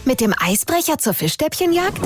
Mit dem Eisbrecher zur Fischstäbchenjagd?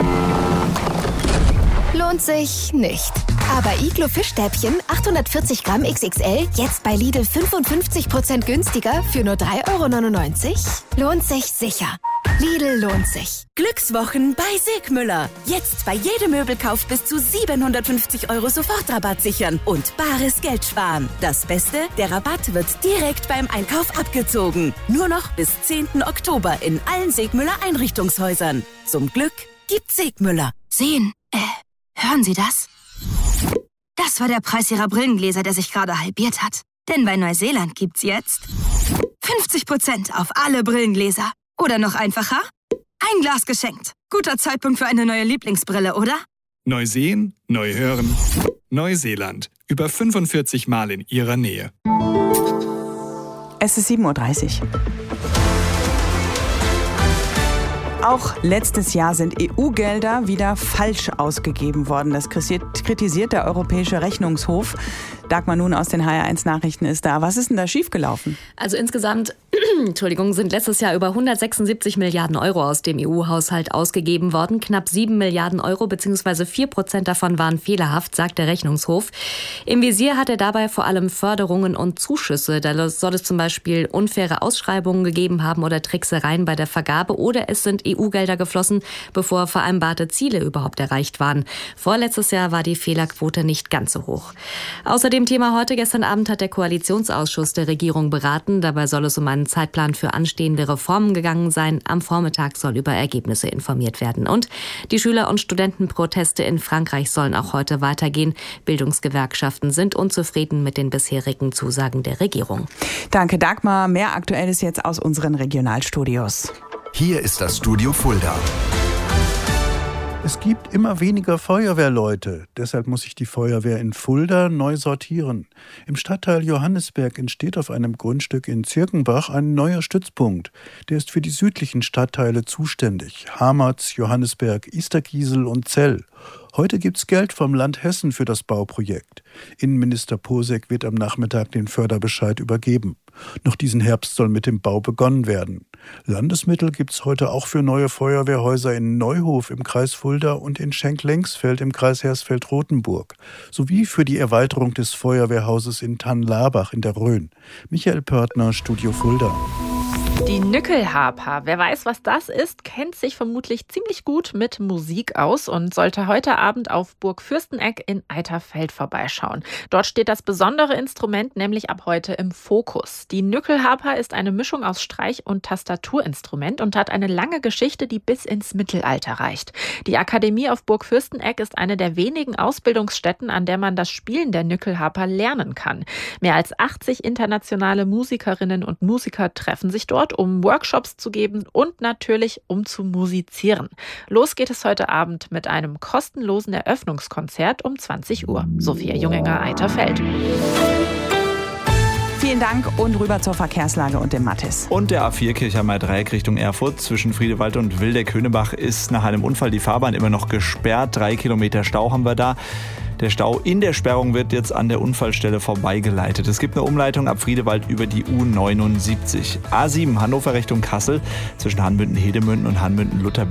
Lohnt sich nicht. Aber Iglo Fischstäbchen 840 Gramm XXL jetzt bei Lidl 55% günstiger für nur 3,99 €? Lohnt sich sicher. Lidl lohnt sich. Glückswochen bei Segmüller. Jetzt bei jedem Möbelkauf bis zu 750 € Sofortrabatt sichern und bares Geld sparen. Das Beste, der Rabatt wird direkt beim Einkauf abgezogen. Nur noch bis 10. Oktober in allen Segmüller Einrichtungshäusern. Zum Glück gibt Segmüller. Hören Sie das? Das war der Preis Ihrer Brillengläser, der sich gerade halbiert hat. Denn bei Neuseeland gibt's jetzt 50% auf alle Brillengläser. Oder noch einfacher, ein Glas geschenkt. Guter Zeitpunkt für eine neue Lieblingsbrille, oder? Neu sehen, neu hören. Neuseeland. Über 45 Mal in Ihrer Nähe. Es ist 7:30 Uhr. Auch letztes Jahr sind EU-Gelder wieder falsch ausgegeben worden. Das kritisiert der Europäische Rechnungshof. Dagmar Nun aus den HR1-Nachrichten ist da. Was ist denn da schiefgelaufen? Also insgesamt sind letztes Jahr über 176 Milliarden € aus dem EU-Haushalt ausgegeben worden. Knapp 7 Milliarden € bzw. 4% davon waren fehlerhaft, sagt der Rechnungshof. Im Visier hat er dabei vor allem Förderungen und Zuschüsse. Da soll es zum Beispiel unfaire Ausschreibungen gegeben haben oder Tricksereien bei der Vergabe oder es sind EU-Gelder geflossen, bevor vereinbarte Ziele überhaupt erreicht waren. Vorletztes Jahr war die Fehlerquote nicht ganz so hoch. Außerdem Thema heute. Gestern Abend hat der Koalitionsausschuss der Regierung beraten. Dabei soll es um einen Zeitplan für anstehende Reformen gegangen sein. Am Vormittag soll über Ergebnisse informiert werden. Und die Schüler- und Studentenproteste in Frankreich sollen auch heute weitergehen. Bildungsgewerkschaften sind unzufrieden mit den bisherigen Zusagen der Regierung. Danke, Dagmar. Mehr Aktuelles jetzt aus unseren Regionalstudios. Hier ist das Studio Fulda. Es gibt immer weniger Feuerwehrleute. Deshalb muss sich die Feuerwehr in Fulda neu sortieren. Im Stadtteil Johannisberg entsteht auf einem Grundstück in Zirkenbach ein neuer Stützpunkt. Der ist für die südlichen Stadtteile zuständig. Hamerz, Johannisberg, Isterkiesel und Zell. Heute gibt's Geld vom Land Hessen für das Bauprojekt. Innenminister Posek wird am Nachmittag den Förderbescheid übergeben. Noch diesen Herbst soll mit dem Bau begonnen werden. Landesmittel gibt's heute auch für neue Feuerwehrhäuser in Neuhof im Kreis Fulda und in Schenk-Lengsfeld im Kreis Hersfeld-Rotenburg. Sowie für die Erweiterung des Feuerwehrhauses in Tannlabach in der Rhön. Michael Pörtner, Studio Fulda. Die Nückelharper, wer weiß, was das ist, kennt sich vermutlich ziemlich gut mit Musik aus und sollte heute Abend auf Burg Fürsteneck in Eiterfeld vorbeischauen. Dort steht das besondere Instrument nämlich ab heute im Fokus. Die Nückelharper ist eine Mischung aus Streich- und Tastaturinstrument und hat eine lange Geschichte, die bis ins Mittelalter reicht. Die Akademie auf Burg Fürsteneck ist eine der wenigen Ausbildungsstätten, an der man das Spielen der Nückelharper lernen kann. Mehr als 80 internationale Musikerinnen und Musiker treffen sich dort, um Workshops zu geben und natürlich um zu musizieren. Los geht es heute Abend mit einem kostenlosen Eröffnungskonzert um 20 Uhr. Sophia Junginger, Eiterfeld. Vielen Dank und rüber zur Verkehrslage und dem Mathis. Und der A4 Kirchheimer Dreieck Richtung Erfurt zwischen Friedewald und Wildeck-Höhnebach ist nach einem Unfall die Fahrbahn immer noch gesperrt. 3 Kilometer Stau haben wir da. Der Stau in der Sperrung wird jetzt an der Unfallstelle vorbeigeleitet. Es gibt eine Umleitung ab Friedewald über die U79. A7 Hannover Richtung Kassel zwischen Hanmünden-Hedemünden und Hanmünden-Luther